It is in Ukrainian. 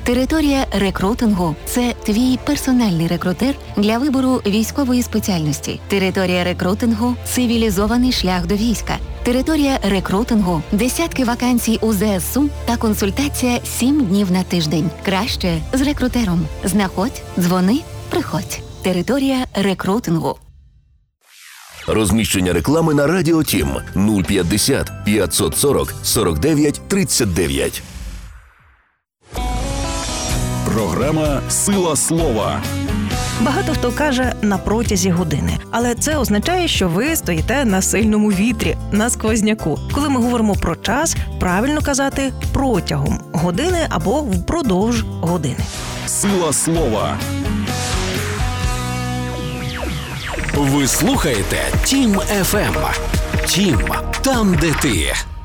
Територія рекрутингу – це твій персональний рекрутер для вибору військової спеціальності. Територія рекрутингу – цивілізований шлях до війська. Територія рекрутингу – десятки вакансій у ЗСУ та консультація 7 днів на тиждень. Краще з рекрутером. Знаходь, дзвони, приходь. Територія рекрутингу. Розміщення реклами на Радіо Тім 050 540 49 39. Програма «Сила слова». Багато хто каже «на протязі години», але це означає, що ви стоїте на сильному вітрі, на сквозняку. Коли ми говоримо про час, правильно казати «протягом години» або «впродовж години». «Сила слова». Ви слухаєте Тім ФМ. Тім – там, де ти.